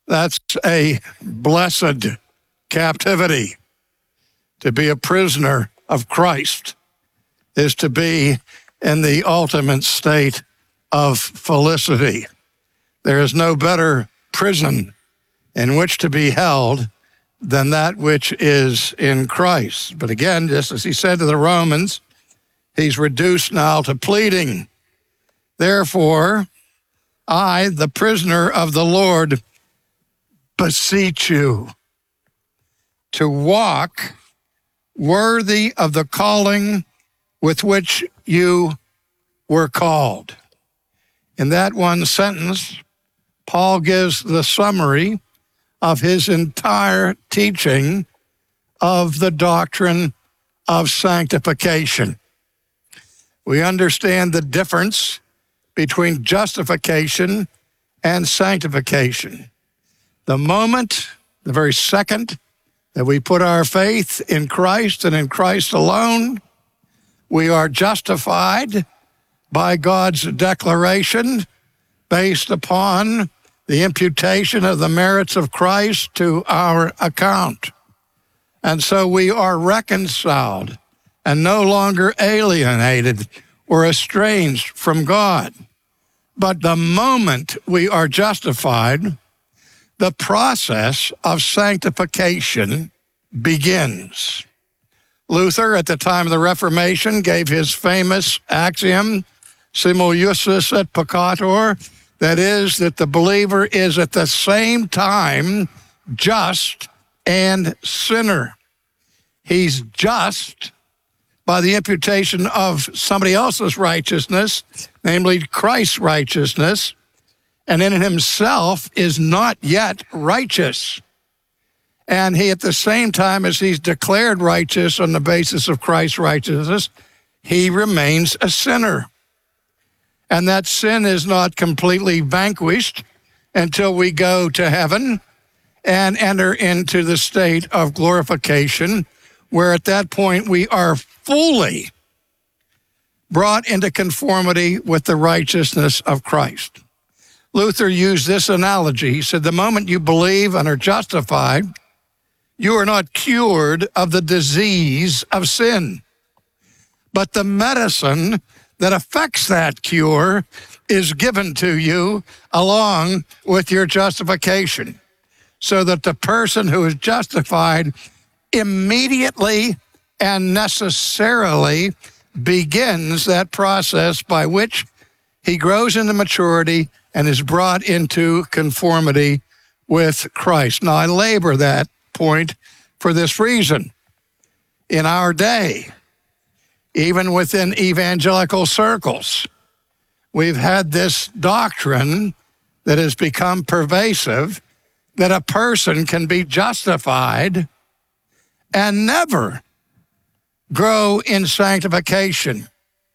That's a blessed captivity. To be a prisoner of Christ is to be in the ultimate state of felicity. There is no better prison in which to be held than that which is in Christ. But again, just as he said to the Romans, he's reduced now to pleading. Therefore, I, the prisoner of the Lord, beseech you to walk worthy of the calling with which you were called. In that one sentence, Paul gives the summary of his entire teaching of the doctrine of sanctification. We understand the difference between justification and sanctification. The moment, the very second that we put our faith in Christ and in Christ alone, we are justified by God's declaration based upon the imputation of the merits of Christ to our account. And so we are reconciled and no longer alienated or estranged from God. But the moment we are justified, the process of sanctification begins. Luther, at the time of the Reformation, gave his famous axiom, simul justus et peccator, that is, that the believer is at the same time just and sinner. He's just by the imputation of somebody else's righteousness, namely Christ's righteousness, and in himself is not yet righteous. And he, at the same time as he's declared righteous on the basis of Christ's righteousness, he remains a sinner. And that sin is not completely vanquished until we go to heaven and enter into the state of glorification, where at that point we are fully brought into conformity with the righteousness of Christ. Luther used this analogy. He said, the moment you believe and are justified, you are not cured of the disease of sin. But the medicine that affects that cure is given to you along with your justification, so that the person who is justified immediately and necessarily begins that process by which he grows into maturity and is brought into conformity with Christ. Now, I labor that point for this reason. In our day, even within evangelical circles, we've had this doctrine that has become pervasive, that a person can be justified and never grow in sanctification.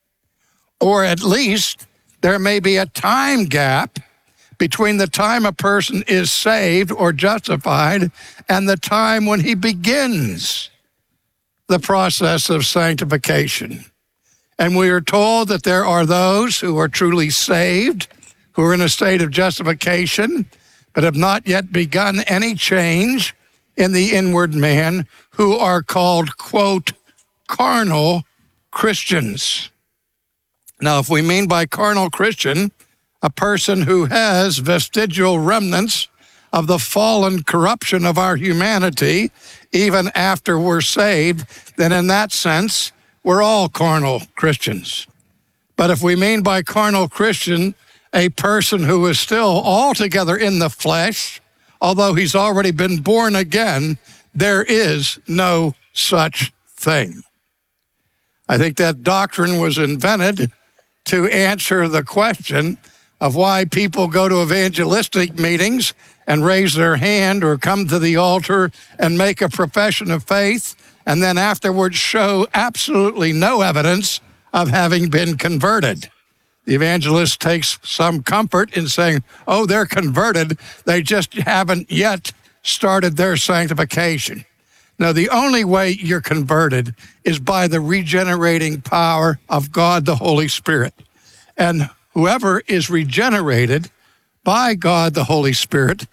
Or at least there may be a time gap between the time a person is saved or justified and the time when he begins the process of sanctification. And we are told that there are those who are truly saved, who are in a state of justification, but have not yet begun any change in the inward man, who are called, quote, carnal Christians. Now, if we mean by carnal Christian a person who has vestigial remnants of the fallen corruption of our humanity, even after we're saved, then in that sense, we're all carnal Christians. But if we mean by carnal Christian a person who is still altogether in the flesh, although he's already been born again, there is no such thing. I think that doctrine was invented to answer the question of why people go to evangelistic meetings and raise their hand or come to the altar and make a profession of faith, and then afterwards show absolutely no evidence of having been converted. The evangelist takes some comfort in saying, oh, they're converted, they just haven't yet started their sanctification. Now, the only way you're converted is by the regenerating power of God, the Holy Spirit. And whoever is regenerated by God, the Holy Spirit,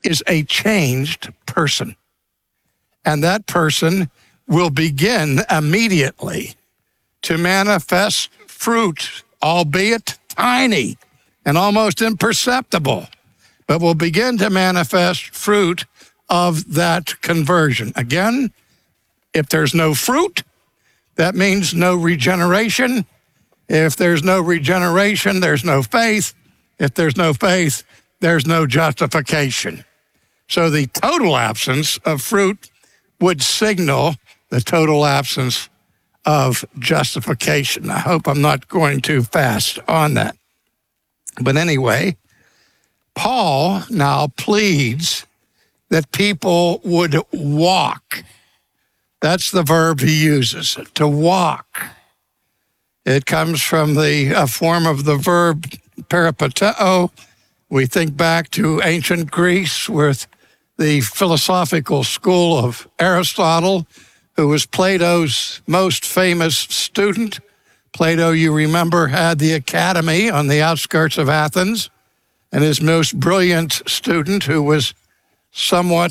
is a changed person. And that person will begin immediately to manifest fruit, albeit tiny and almost imperceptible, but will begin to manifest fruit of that conversion. Again, if there's no fruit, that means no regeneration. If there's no regeneration, there's no faith. If there's no faith, there's no justification. So the total absence of fruit would signal the total absence of justification. I hope I'm not going too fast on that. But anyway, Paul now pleads that people would walk. That's the verb he uses, to walk. It comes from the form of the verb peripateo. We think back to ancient Greece with the philosophical school of Aristotle, who was Plato's most famous student. Plato, you remember, had the academy on the outskirts of Athens, and his most brilliant student, who was somewhat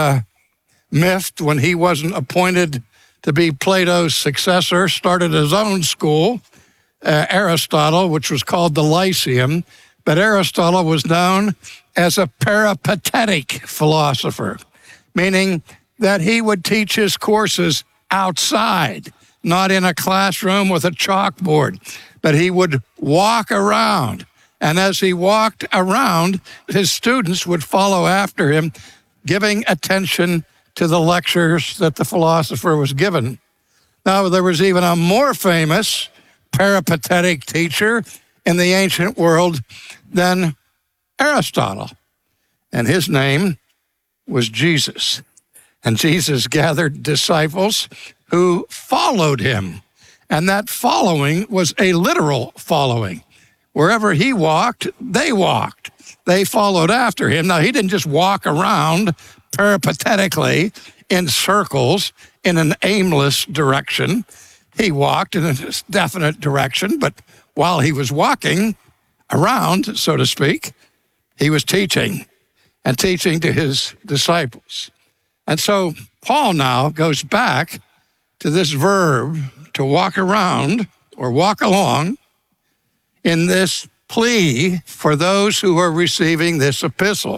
miffed when he wasn't appointed to be Plato's successor, started his own school, Aristotle, which was called the Lyceum. But Aristotle was known as a peripatetic philosopher, meaning that he would teach his courses outside, not in a classroom with a chalkboard, but he would walk around. And as he walked around, his students would follow after him, giving attention to the lectures that the philosopher was given. Now, there was even a more famous peripatetic teacher in the ancient world than Aristotle, and his name was Jesus. And Jesus gathered disciples who followed him, and that following was a literal following. Wherever he walked, they walked. They followed after him. Now, he didn't just walk around peripatetically in circles in an aimless direction. He walked in a definite direction, but while he was walking around, so to speak, he was teaching and teaching to his disciples. And so Paul now goes back to this verb to walk around or walk along in this plea for those who are receiving this epistle.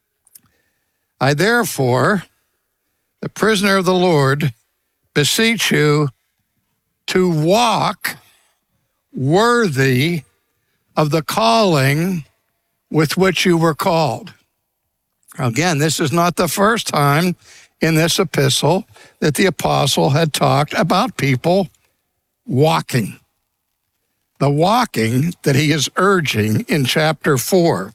I therefore, the prisoner of the Lord, beseech you to walk worthy of the calling with which you were called. Again, this is not the first time in this epistle that the apostle had talked about people walking. The walking that he is urging in chapter 4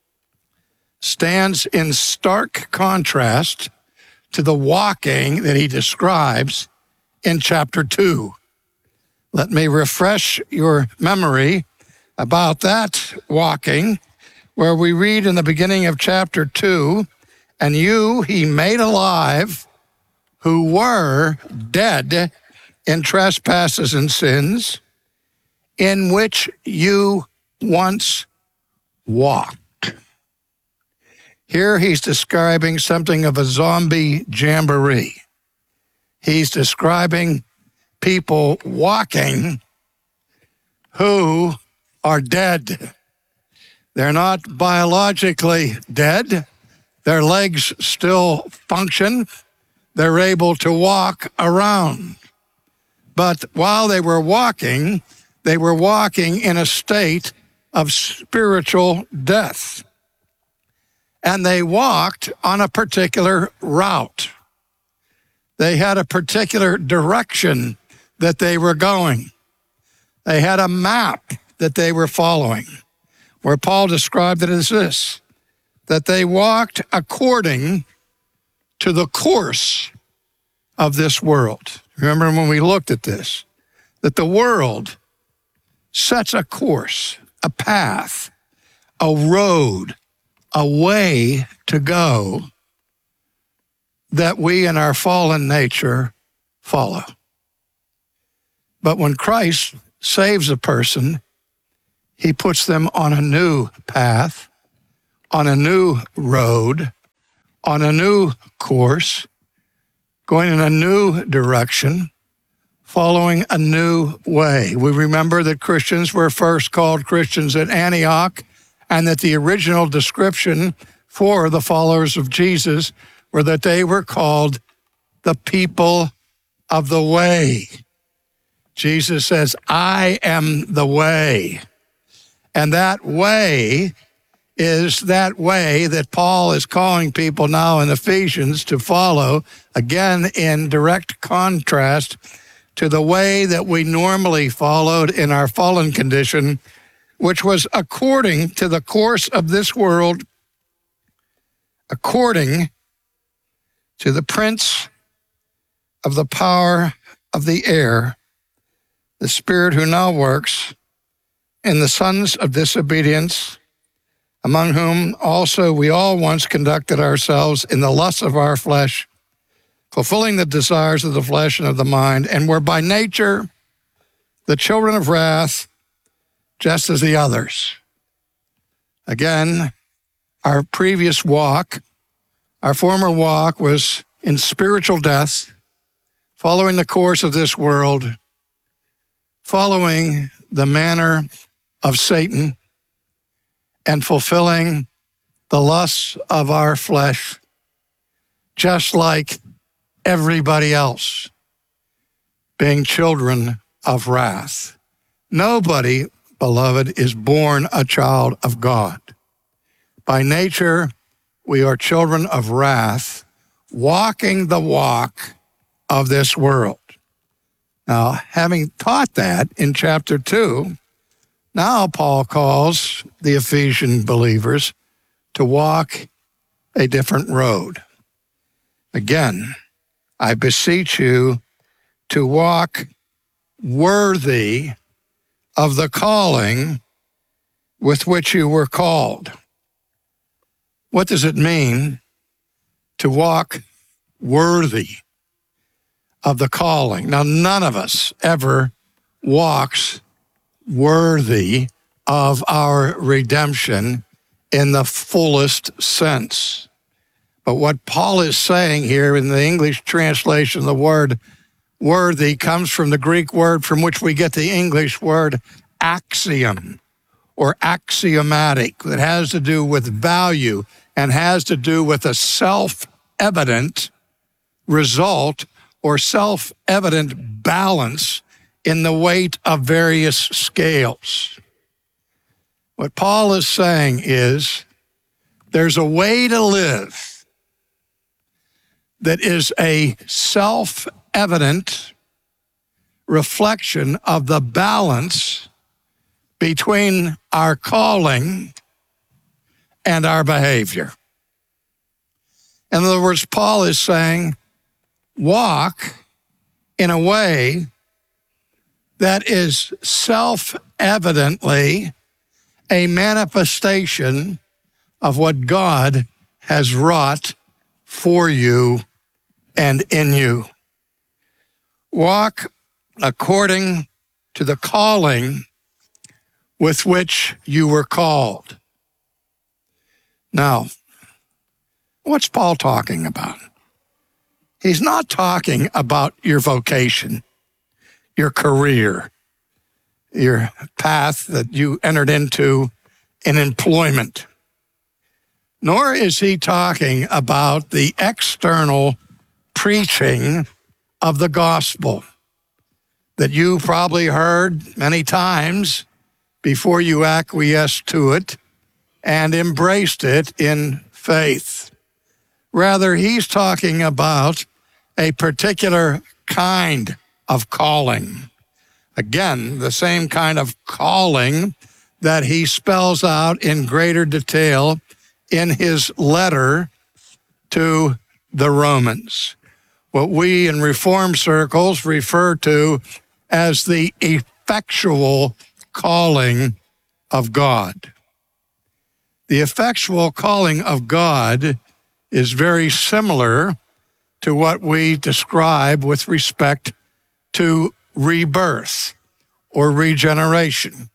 stands in stark contrast to the walking that he describes in chapter 2. Let me refresh your memory about that walking, where we read in the beginning of chapter 2, and you he made alive who were dead in trespasses and sins, in which you once walked. Here he's describing something of a zombie jamboree. He's describing people walking who are dead. They're not biologically dead. Their legs still function. They're able to walk around. But while they were walking in a state of spiritual death. And they walked on a particular route. They had a particular direction that they were going. They had a map that they were following, where Paul described it as this, that they walked according to the course of this world. Remember when we looked at this, that the world sets a course, a path, a road, a way to go that we in our fallen nature follow. But when Christ saves a person, he puts them on a new path, on a new road, on a new course, going in a new direction, following a new way. We remember that Christians were first called Christians at Antioch, and that the original description for the followers of Jesus were that they were called the people of the way. Jesus says, I am the way. And that way is that way that Paul is calling people now in Ephesians to follow, again in direct contrast to the way that we normally followed in our fallen condition, which was according to the course of this world, according to the prince of the power of the air, the spirit who now works in the sons of disobedience, among whom also we all once conducted ourselves in the lusts of our flesh, fulfilling the desires of the flesh and of the mind, and were by nature the children of wrath, just as the others. Again, our previous walk, our former walk was in spiritual death, following the course of this world, following the manner of Satan, and fulfilling the lusts of our flesh, just like everybody else, being children of wrath. Nobody, beloved, is born a child of God. By nature, we are children of wrath, walking the walk of this world. Now, having taught that in chapter 2, now Paul calls the Ephesian believers to walk a different road. Again, I beseech you to walk worthy of the calling with which you were called. What does it mean to walk worthy of the calling? Now, none of us ever walks worthy of our redemption in the fullest sense. But what Paul is saying here in the English translation, the word worthy comes from the Greek word from which we get the English word axiom or axiomatic, that has to do with value and has to do with a self-evident result or self-evident balance in the weight of various scales. What Paul is saying is there's a way to live that is a self-evident reflection of the balance between our calling and our behavior. In other words, Paul is saying, walk in a way that is self-evidently a manifestation of what God has wrought for you and in you. Walk according to the calling with which you were called. Now, what's Paul talking about? He's not talking about your vocation, your career, your path that you entered into in employment. Nor is he talking about the external preaching of the gospel that you probably heard many times before you acquiesced to it and embraced it in faith. Rather, he's talking about a particular kind of calling. Again, the same kind of calling that he spells out in greater detail in his letter to the Romans, what we in Reformed circles refer to as the effectual calling of God. The effectual calling of God is very similar to what we describe with respect to rebirth or regeneration.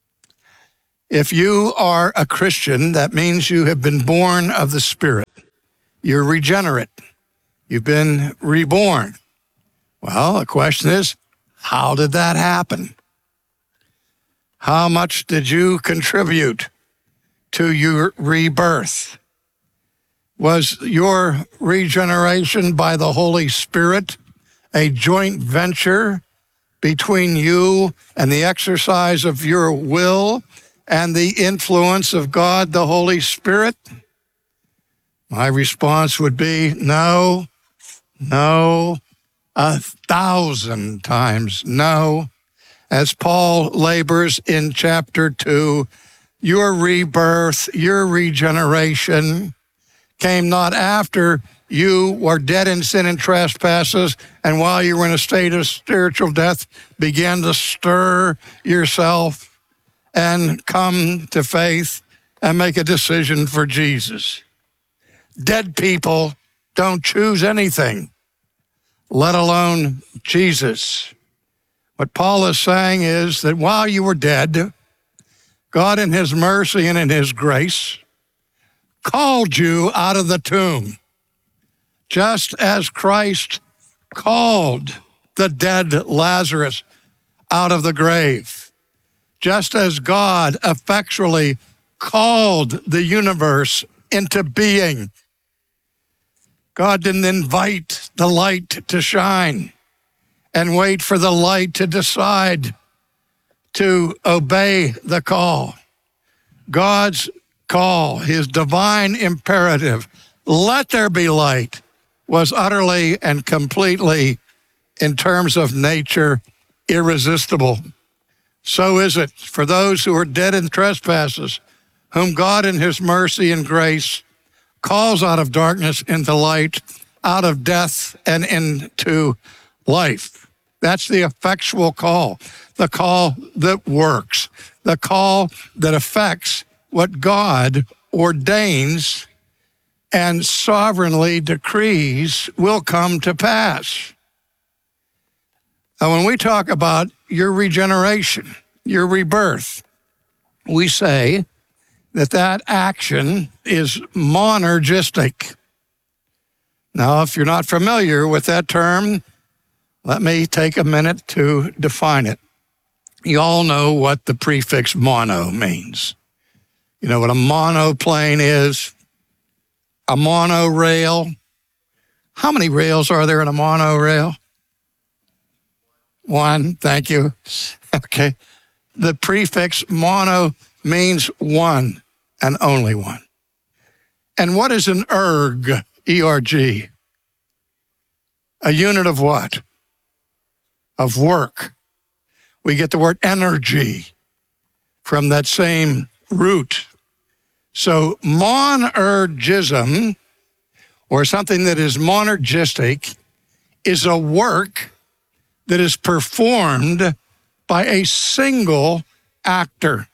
If you are a Christian, that means you have been born of the Spirit. You're regenerate. You've been reborn. Well, the question is, how did that happen? How much did you contribute to your rebirth? Was your regeneration by the Holy Spirit a joint venture between you and the exercise of your will and the influence of God, the Holy Spirit? My response would be no, 1,000 times no. As Paul labors in chapter 2, your rebirth, your regeneration came not after you were dead in sin and trespasses, and while you were in a state of spiritual death, began to stir yourself and come to faith and make a decision for Jesus. Dead people don't choose anything, let alone Jesus. What Paul is saying is that while you were dead, God in his mercy and in his grace called you out of the tomb, just as Christ called the dead Lazarus out of the grave, just as God effectually called the universe into being. God didn't invite the light to shine and wait for the light to decide to obey the call. God's call, his divine imperative, let there be light, was utterly and completely, in terms of nature, irresistible. So is it for those who are dead in trespasses, whom God in his mercy and grace calls out of darkness into light, out of death and into life. That's the effectual call, the call that works, the call that affects what God ordains and sovereignly decrees will come to pass. Now, when we talk about your regeneration, your rebirth, we say that action is monergistic. Now, if you're not familiar with that term, let me take a minute to define it. You all know what the prefix mono means. You know what a monoplane is? A monorail. How many rails are there in a monorail? One, thank you. Okay. The prefix mono means one and only one. And what is an erg, E-R-G? A unit of what? Of work. We get the word energy from that same root. So monergism, or something that is monergistic, is a work that is performed by a single actor.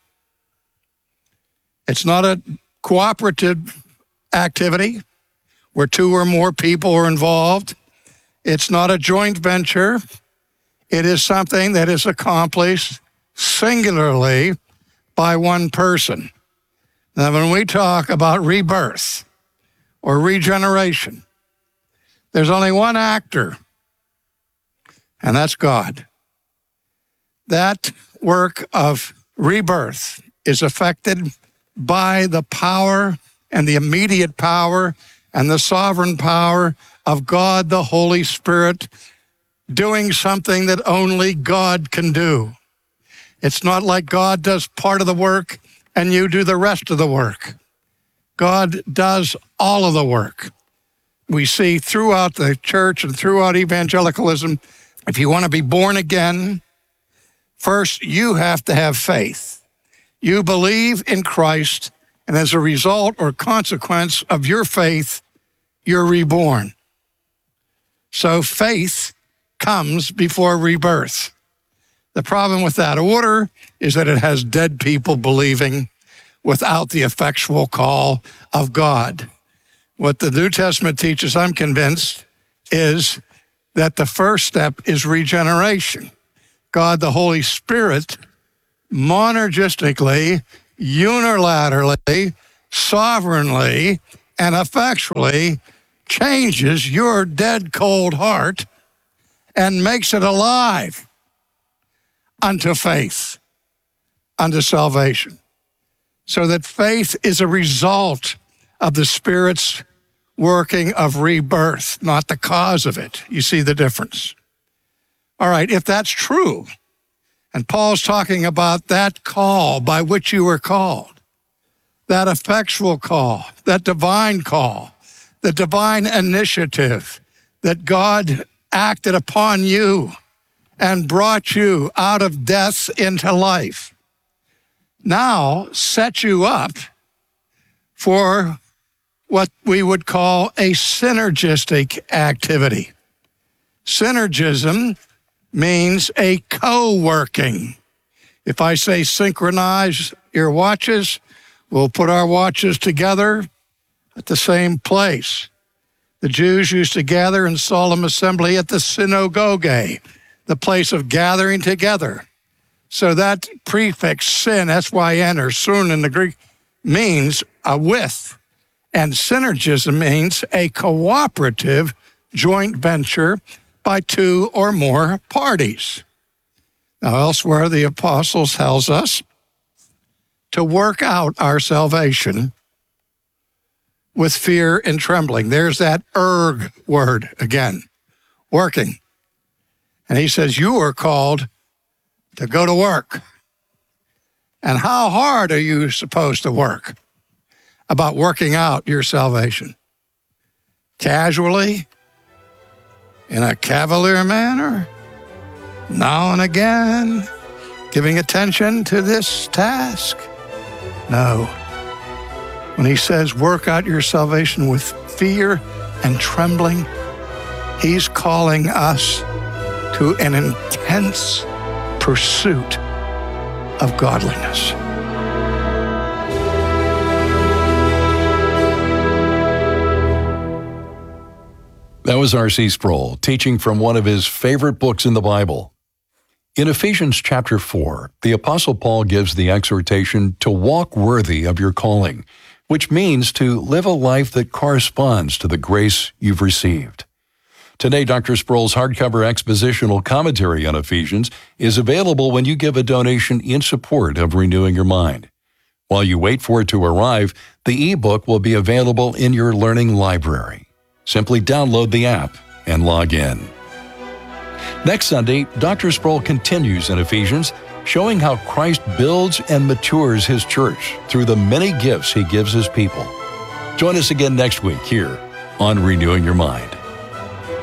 It's not a cooperative activity where two or more people are involved. It's not a joint venture. It is something that is accomplished singularly by one person. Now, when we talk about rebirth or regeneration, there's only one actor, and that's God. That work of rebirth is affected by the power and the immediate power and the sovereign power of God, the Holy Spirit, doing something that only God can do. It's not like God does part of the work and you do the rest of the work. God does all of the work. We see throughout the church and throughout evangelicalism, if you want to be born again, first you have to have faith. You believe in Christ, and as a result or consequence of your faith, you're reborn. So faith comes before rebirth. The problem with that order is that it has dead people believing without the effectual call of God. What the New Testament teaches, I'm convinced, is that the first step is regeneration. God, the Holy Spirit, monergistically, unilaterally, sovereignly and effectually changes your dead, cold heart and makes it alive unto faith, unto salvation. So that faith is a result of the Spirit's working of rebirth, not the cause of it. You see the difference? All right, if that's true, and Paul's talking about that call by which you were called, that effectual call, that divine call, the divine initiative that God acted upon you and brought you out of death into life, now set you up for what we would call a synergistic activity. Synergism means a co-working. If I say synchronize your watches, we'll put our watches together at the same place. The Jews used to gather in solemn assembly at the synagogue, the place of gathering together. So that prefix syn, S-Y-N, or sun in the Greek, means a with. And synergism means a cooperative joint venture by two or more parties. Now, elsewhere, the apostle tells us to work out our salvation with fear and trembling. There's that erg word again, working. And he says, you are called to go to work. And how hard are you supposed to work about working out your salvation? Casually? In a cavalier manner? Now and again? Giving attention to this task? No. When he says work out your salvation with fear and trembling, he's calling us to an intense pursuit of godliness. That was R.C. Sproul teaching from one of his favorite books in the Bible. In Ephesians chapter 4, the Apostle Paul gives the exhortation to walk worthy of your calling, which means to live a life that corresponds to the grace you've received. Today, Dr. Sproul's hardcover expositional commentary on Ephesians is available when you give a donation in support of Renewing Your Mind. While you wait for it to arrive, the ebook will be available in your learning library. Simply download the app and log in. Next Sunday, Dr. Sproul continues in Ephesians, showing how Christ builds and matures his church through the many gifts he gives his people. Join us again next week here on Renewing Your Mind.